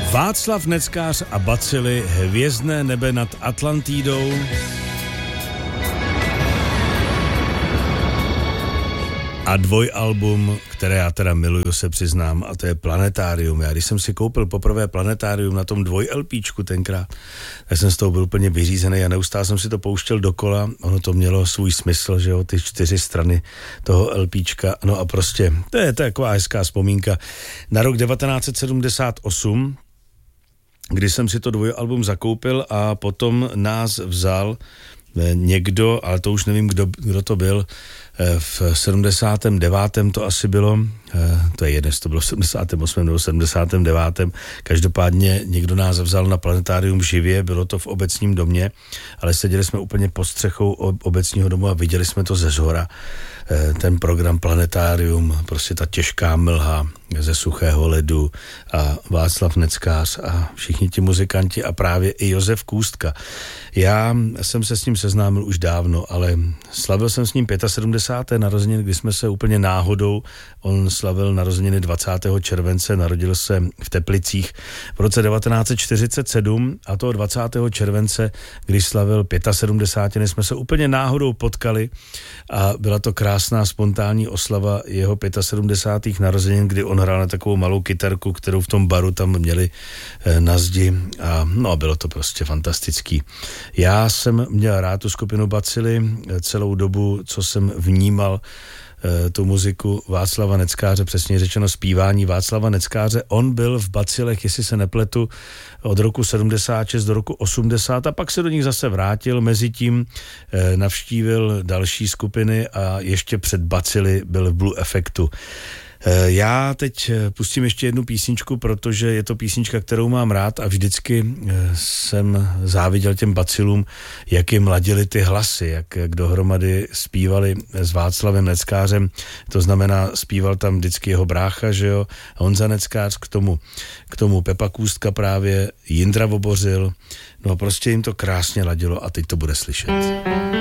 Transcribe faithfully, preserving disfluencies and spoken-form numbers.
Václav Neckář a Bacily, Hvězdné nebe nad Atlantidou. A dvojalbum, které já teda miluju, se přiznám, a to je Planetárium. Já když jsem si koupil poprvé Planetárium na tom dvoj-LPčku tenkrát, tak jsem z toho byl úplně vyřízený a neustále jsem si to pouštěl dokola. Ono to mělo svůj smysl, že jo, ty čtyři strany toho LPčka. No a prostě, to je taková hezká vzpomínka na rok devatenáct set sedmdesát osm, kdy jsem si to dvojalbum zakoupil a potom nás vzal někdo, ale to už nevím, kdo, kdo to byl, v sedmdesátém devátém to asi bylo, to je jedno, to bylo v sedmdesátém osmém nebo sedmdesátém devátém Každopádně někdo nás vzal na Planetárium živě, bylo to v Obecním domě, ale seděli jsme úplně pod střechou Obecního domu a viděli jsme to ze zhora, ten program Planetárium, prostě ta těžká mlha ze suchého ledu a Václav Neckář a všichni ti muzikanti a právě i Josef Kůstka. Já jsem se s ním seznámil už dávno, ale slavil jsem s ním sedmdesát páté narozeniny, kdy jsme se úplně náhodou, on slavil narozeniny dvacátého července, narodil se v Teplicích v roce devatenáct set čtyřicet sedm a toho dvacátého července, když slavil sedmdesát pět, jsme se úplně náhodou potkali a byla to krásná spontánní oslava jeho sedmdesátých narozenin, kdy on hrál na takovou malou kytarku, kterou v tom baru tam měli na zdi a no bylo to prostě fantastický. Já jsem měl rád tu skupinu Bacily celou dobu, co jsem vnímal e, tu muziku Václava Neckáře, přesně řečeno zpívání Václava Neckáře. On byl v Bacilech, jestli se nepletu, od roku sedmdesát šest do roku osmdesát a pak se do nich zase vrátil. Mezitím e, navštívil další skupiny a ještě před Bacily byl v Blue Effectu. Já teď pustím ještě jednu písničku, protože je to písnička, kterou mám rád a vždycky jsem záviděl těm Bacilům, jak jim ladili ty hlasy, jak, jak dohromady zpívali s Václavem Neckářem. To znamená, zpíval tam vždycky jeho brácha, že jo, Honza Neckář, k tomu, k tomu Pepa Kůstka právě, Jindra Vobořil, no prostě jim to krásně ladilo a teď to bude slyšet.